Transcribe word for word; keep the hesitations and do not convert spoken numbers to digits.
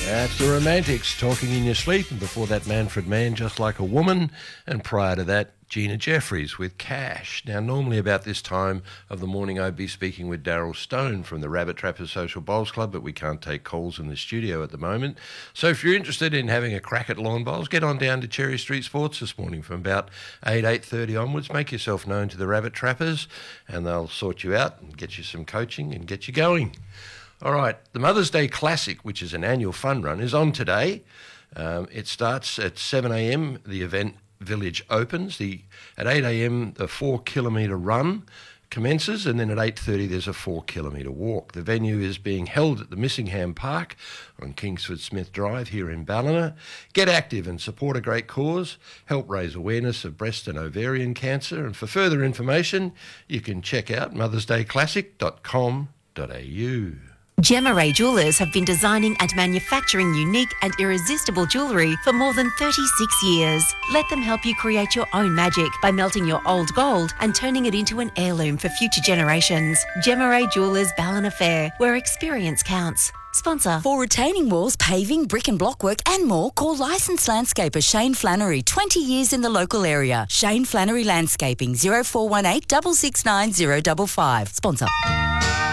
That's the Romantics, Talking in Your Sleep, and before that, Manfred Mann, Just Like a Woman, and prior to that, Gina Jeffries with Cash. Now, normally about this time of the morning, I'd be speaking with Daryl Stone from the Rabbit Trappers Social Bowls Club, but we can't take calls in the studio at the moment. So if you're interested in having a crack at lawn bowls, get on down to Cherry Street Sports this morning from about eight, eight thirty onwards. Make yourself known to the Rabbit Trappers, and they'll sort you out and get you some coaching and get you going. All right, the Mother's Day Classic, which is an annual fun run, is on today. Um, it starts at seven a.m. The event Village opens. The At eight a.m. the four-kilometre run commences, and then at eight thirty there's a four-kilometre walk. The venue is being held at the Missingham Park on Kingsford Smith Drive here in Ballina. Get active and support a great cause. Help raise awareness of breast and ovarian cancer. And for further information, you can check out mothers day classic dot com dot a u. Gemma Ray Jewellers have been designing and manufacturing unique and irresistible jewellery for more than thirty-six years. Let them help you create your own magic by melting your old gold and turning it into an heirloom for future generations. Gemma Ray Jewellers Ballina Fair, where experience counts. Sponsor. For retaining walls, paving, brick and block work and more, call licensed landscaper Shane Flannery, twenty years in the local area. Shane Flannery Landscaping, zero four one eight, six six nine, zero five five. Sponsor.